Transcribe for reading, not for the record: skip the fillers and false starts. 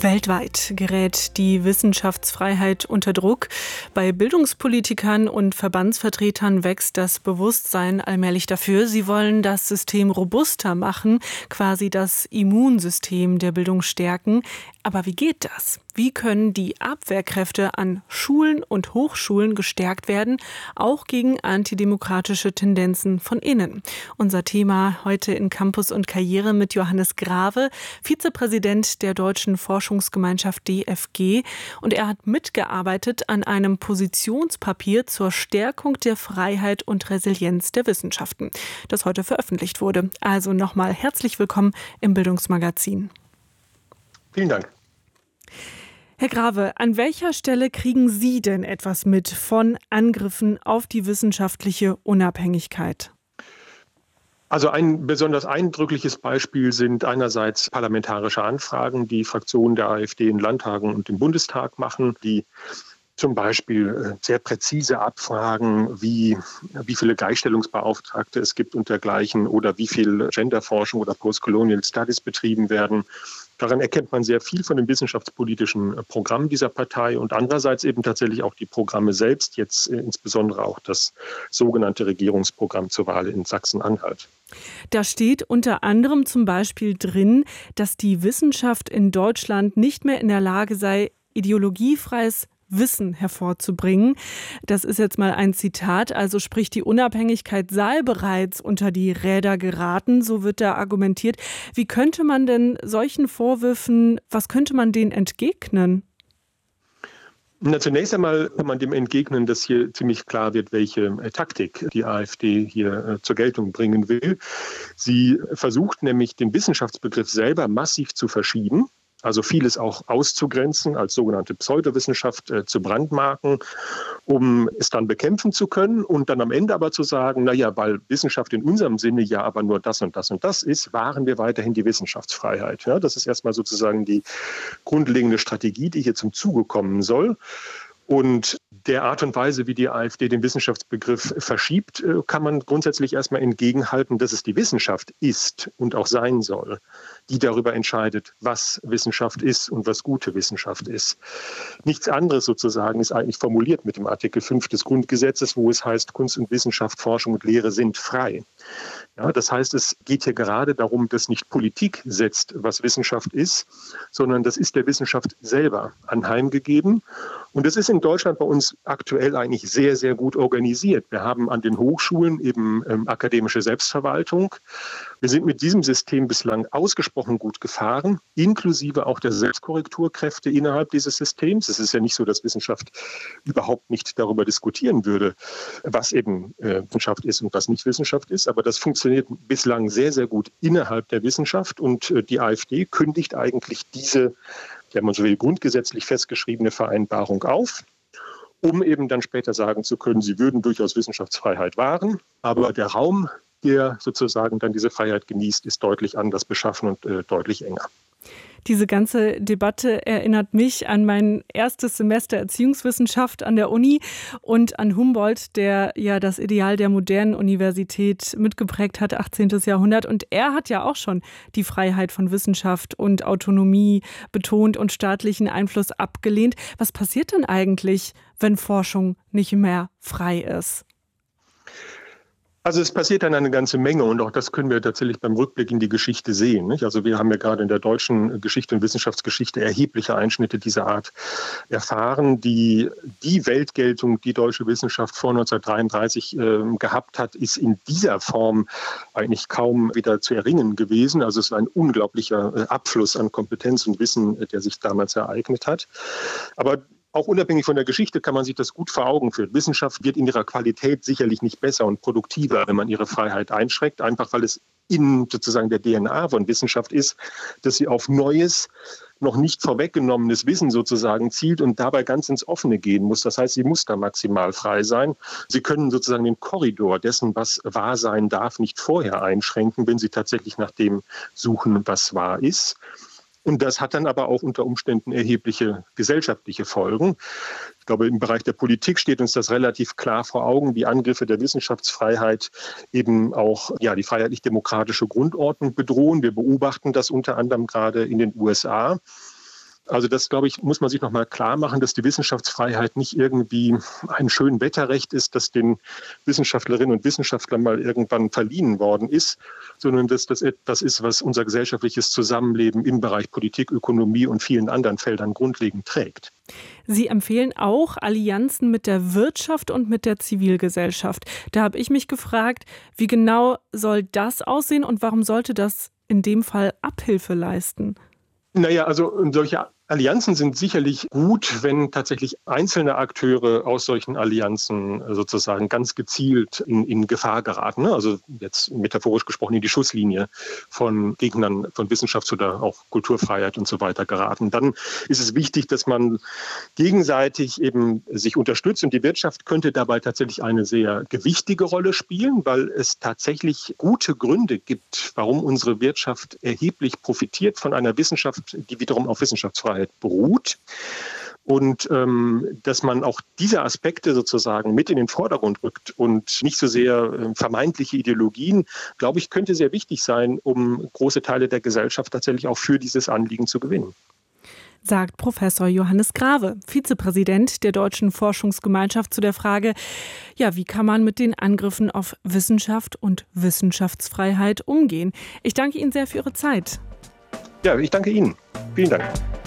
Weltweit gerät die Wissenschaftsfreiheit unter Druck. Bei Bildungspolitikern und Verbandsvertretern wächst das Bewusstsein allmählich dafür. Sie wollen das System robuster machen, quasi das Immunsystem der Bildung stärken. Aber wie geht das? Wie können die Abwehrkräfte an Schulen und Hochschulen gestärkt werden, auch gegen antidemokratische Tendenzen von innen? Unser Thema heute in Campus und Karriere mit Johannes Grave, Vizepräsident der Deutschen Forschungsgemeinschaft DFG. Und er hat mitgearbeitet an einem Positionspapier zur Stärkung der Freiheit und Resilienz der Wissenschaften, das heute veröffentlicht wurde. Also nochmal herzlich willkommen im Bildungsmagazin. Vielen Dank. Herr Grave, an welcher Stelle kriegen Sie denn etwas mit von Angriffen auf die wissenschaftliche Unabhängigkeit? Also ein besonders eindrückliches Beispiel sind einerseits parlamentarische Anfragen, die Fraktionen der AfD in Landtagen und im Bundestag machen, die zum Beispiel sehr präzise abfragen, wie viele Gleichstellungsbeauftragte es gibt und dergleichen oder wie viel Genderforschung oder Postcolonial Studies betrieben werden. Daran erkennt man sehr viel von dem wissenschaftspolitischen Programm dieser Partei und andererseits eben tatsächlich auch die Programme selbst, jetzt insbesondere auch das sogenannte Regierungsprogramm zur Wahl in Sachsen-Anhalt. Da steht unter anderem zum Beispiel drin, dass die Wissenschaft in Deutschland nicht mehr in der Lage sei, ideologiefreies Wissen hervorzubringen. Das ist jetzt mal ein Zitat, also sprich, die Unabhängigkeit sei bereits unter die Räder geraten, so wird da argumentiert. Wie könnte man denn solchen Vorwürfen, was könnte man denen entgegnen? Na, zunächst einmal kann man dem entgegnen, dass hier ziemlich klar wird, welche Taktik die AfD hier zur Geltung bringen will. Sie versucht nämlich, den Wissenschaftsbegriff selber massiv zu verschieben. Also vieles auch auszugrenzen, als sogenannte Pseudowissenschaft zu brandmarken, um es dann bekämpfen zu können und dann am Ende aber zu sagen, naja, weil Wissenschaft in unserem Sinne ja aber nur das und das und das ist, wahren wir weiterhin die Wissenschaftsfreiheit. Ja, das ist erstmal sozusagen die grundlegende Strategie, die hier zum Zuge kommen soll. Und der Art und Weise, wie die AfD den Wissenschaftsbegriff verschiebt, kann man grundsätzlich erstmal entgegenhalten, dass es die Wissenschaft ist und auch sein soll, die darüber entscheidet, was Wissenschaft ist und was gute Wissenschaft ist. Nichts anderes sozusagen ist eigentlich formuliert mit dem Artikel 5 des Grundgesetzes, wo es heißt, Kunst und Wissenschaft, Forschung und Lehre sind frei. Ja, das heißt, es geht hier gerade darum, dass nicht Politik setzt, was Wissenschaft ist, sondern das ist der Wissenschaft selber anheimgegeben. Und das ist in Deutschland bei uns aktuell eigentlich sehr, sehr gut organisiert. Wir haben an den Hochschulen eben akademische Selbstverwaltung. Wir sind mit diesem System bislang ausgesprochen gut gefahren, inklusive auch der Selbstkorrekturkräfte innerhalb dieses Systems. Es ist ja nicht so, dass Wissenschaft überhaupt nicht darüber diskutieren würde, was eben Wissenschaft ist und was nicht Wissenschaft ist. Aber das funktioniert bislang sehr, sehr gut innerhalb der Wissenschaft. Und die AfD kündigt eigentlich diese, wenn man so will, grundgesetzlich festgeschriebene Vereinbarung auf, um eben dann später sagen zu können, sie würden durchaus Wissenschaftsfreiheit wahren, aber der Raum, der sozusagen dann diese Freiheit genießt, ist deutlich anders beschaffen und deutlich enger. Diese ganze Debatte erinnert mich an mein erstes Semester Erziehungswissenschaft an der Uni und an Humboldt, der ja das Ideal der modernen Universität mitgeprägt hat, 18. Jahrhundert. Und er hat ja auch schon die Freiheit von Wissenschaft und Autonomie betont und staatlichen Einfluss abgelehnt. Was passiert denn eigentlich, wenn Forschung nicht mehr frei ist? Also es passiert dann eine ganze Menge und auch das können wir tatsächlich beim Rückblick in die Geschichte sehen. Nicht? Also wir haben ja gerade in der deutschen Geschichte und Wissenschaftsgeschichte erhebliche Einschnitte dieser Art erfahren. Die Weltgeltung, die deutsche Wissenschaft vor 1933 gehabt hat, ist in dieser Form eigentlich kaum wieder zu erringen gewesen. Also es war ein unglaublicher Abfluss an Kompetenz und Wissen, der sich damals ereignet hat. Aber auch unabhängig von der Geschichte kann man sich das gut vor Augen führen. Wissenschaft wird in ihrer Qualität sicherlich nicht besser und produktiver, wenn man ihre Freiheit einschränkt, einfach weil es in sozusagen der DNA von Wissenschaft ist, dass sie auf neues, noch nicht vorweggenommenes Wissen sozusagen zielt und dabei ganz ins Offene gehen muss. Das heißt, sie muss da maximal frei sein. Sie können sozusagen den Korridor dessen, was wahr sein darf, nicht vorher einschränken, wenn sie tatsächlich nach dem suchen, was wahr ist. Und das hat dann aber auch unter Umständen erhebliche gesellschaftliche Folgen. Ich glaube, im Bereich der Politik steht uns das relativ klar vor Augen, wie Angriffe der Wissenschaftsfreiheit eben auch die freiheitlich-demokratische Grundordnung bedrohen. Wir beobachten das unter anderem gerade in den USA. Also das, glaube ich, muss man sich nochmal klar machen, dass die Wissenschaftsfreiheit nicht irgendwie ein Schönwetterrecht ist, das den Wissenschaftlerinnen und Wissenschaftlern mal irgendwann verliehen worden ist, sondern dass das etwas ist, was unser gesellschaftliches Zusammenleben im Bereich Politik, Ökonomie und vielen anderen Feldern grundlegend trägt. Sie empfehlen auch Allianzen mit der Wirtschaft und mit der Zivilgesellschaft. Da habe ich mich gefragt, wie genau soll das aussehen und warum sollte das in dem Fall Abhilfe leisten? Naja, also solche Allianzen sind sicherlich gut, wenn tatsächlich einzelne Akteure aus solchen Allianzen sozusagen ganz gezielt in Gefahr geraten. Also jetzt metaphorisch gesprochen in die Schusslinie von Gegnern von Wissenschafts- oder auch Kulturfreiheit und so weiter geraten. Dann ist es wichtig, dass man gegenseitig eben sich unterstützt und die Wirtschaft könnte dabei tatsächlich eine sehr gewichtige Rolle spielen, weil es tatsächlich gute Gründe gibt, warum unsere Wirtschaft erheblich profitiert von einer Wissenschaft, die wiederum auf Wissenschaftsfreiheit beruht. Und dass man auch diese Aspekte sozusagen mit in den Vordergrund rückt und nicht so sehr vermeintliche Ideologien, glaube ich, könnte sehr wichtig sein, um große Teile der Gesellschaft tatsächlich auch für dieses Anliegen zu gewinnen. Sagt Professor Johannes Grave, Vizepräsident der Deutschen Forschungsgemeinschaft, zu der Frage, ja, wie kann man mit den Angriffen auf Wissenschaft und Wissenschaftsfreiheit umgehen? Ich danke Ihnen sehr für Ihre Zeit. Ja, ich danke Ihnen. Vielen Dank.